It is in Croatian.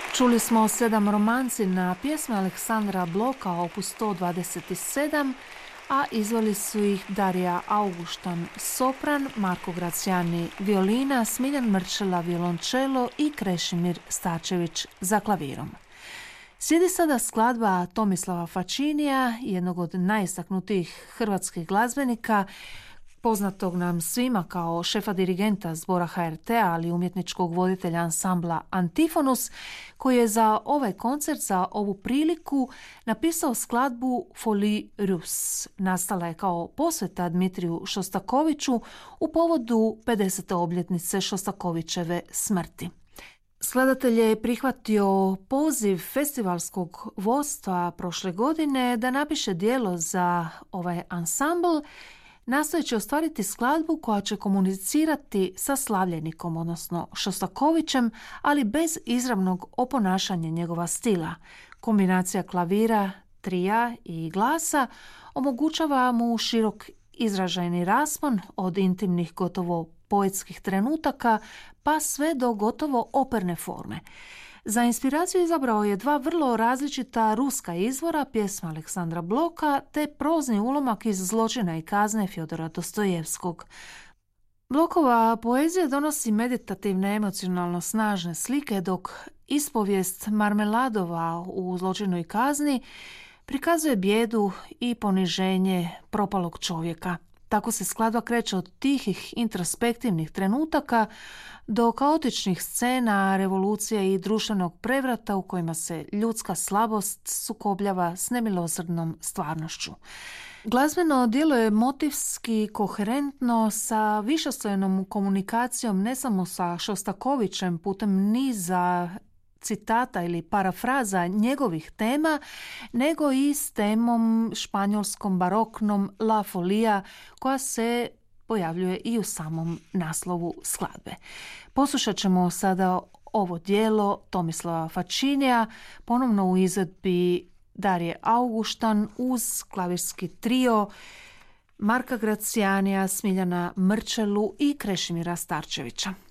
Čuli smo 7 romanci na pjesme Aleksandra Bloka, opus 127, a izveli su ih Darija Augustan sopran, Marko Graciani violina, Smiljan Mrčela violončelo i Krešimir Starčević za klavirom. Slijedi sada skladba Tomislava Facinija, jednog od najistaknutijih hrvatskih glazbenika, poznatog nam svima kao šefa dirigenta zbora HRT-a, ali umjetničkog voditelja ansambla Antifonus, koji je za ovaj koncert, za ovu priliku, napisao skladbu Folie Russe. Nastala je kao posveta Dmitriju Šostakoviću u povodu 50. obljetnice Šostakovićeve smrti. Skladatelj je prihvatio poziv festivalskog vodstva prošle godine da napiše djelo za ovaj ansambl, nastojeći ostvariti skladbu koja će komunicirati sa slavljenikom, odnosno Šostakovićem, ali bez izravnog oponašanja njegova stila. Kombinacija klavira, trija i glasa omogućava mu širok izražajni raspon od intimnih, gotovo poetskih trenutaka pa sve do gotovo operne forme. Za inspiraciju izabrao je 2 vrlo različita ruska izvora, pjesma Aleksandra Bloka te prozni ulomak iz Zločina i kazne Fjodora Dostojevskog. Blokova poezija donosi meditativne, emocionalno snažne slike, dok ispovijest Marmeladova u Zločinu i kazni prikazuje bijedu i poniženje propalog čovjeka. Tako se skladba kreće od tihih introspektivnih trenutaka do kaotičnih scena, revolucije i društvenog prevrata u kojima se ljudska slabost sukobljava s nemilosrdnom stvarnošću. Glazbeno djelo je motivski koherentno sa višeslojnom komunikacijom ne samo sa Šostakovićem putem niza citata ili parafraza njegovih tema, nego i s temom španjolskom baroknom La Folia, koja se pojavljuje i u samom naslovu skladbe. Poslušat ćemo sada ovo djelo Tomislava Facinija, ponovno u izvedbi Darije Augustan uz klavirski trio Marka Gracianija, Smiljana Mrčelu i Krešimira Starčevića.